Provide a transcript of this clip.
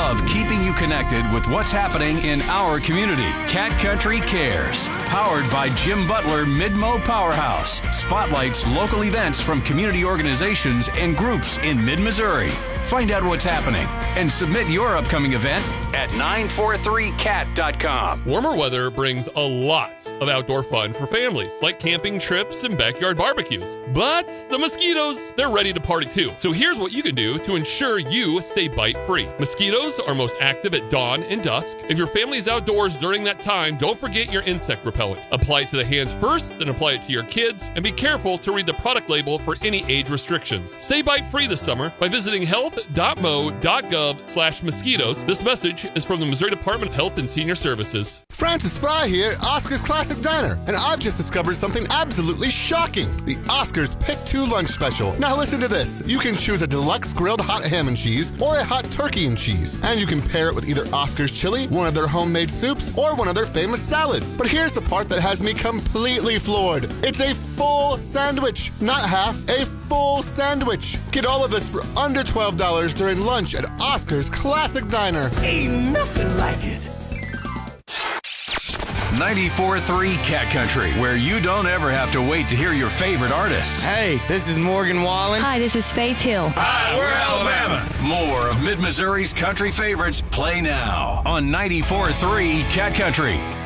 love keeping you connected with what's happening in our community. Cat Country Cares, powered by Jim Butler Mid-Mo Powerhouse, spotlights local events from community organizations and groups in mid-Missouri. Find out what's happening and submit your upcoming event at 943cat.com. Warmer weather brings a lot of outdoor fun for families, like camping trips and backyard barbecues. But the mosquitoes, they're ready to party too. So here's what you can do to ensure you stay bite-free. Mosquitoes are most active at dawn and dusk. If your family is outdoors during that time, don't forget your insect repellent. Apply it to the hands first, then apply it to your kids, and be careful to read the product label for any age restrictions. Stay bite-free this summer by visiting health.mo.gov/mosquitoes. This message is from the Missouri Department of Health and Senior Services. Francis Fry here, Oscar's Classic Diner, and I've just discovered something absolutely shocking. The Oscar's Pick 2 Lunch Special. Now listen to this. You can choose a deluxe grilled hot ham and cheese or a hot turkey and cheese. And you can pair it with either Oscar's chili, one of their homemade soups, or one of their famous salads. But here's the part that has me completely floored. It's a full sandwich, not half, a full sandwich. Get all of this for under $12 during lunch at Oscar's Classic Diner. Ain't nothing like it. 94.3 Cat Country, where you don't ever have to wait to hear your favorite artists. Hey, this is Morgan Wallen. Hi, this is Faith Hill. Hi, we're Alabama. More of Mid-Missouri's country favorites play now on 94.3 Cat Country.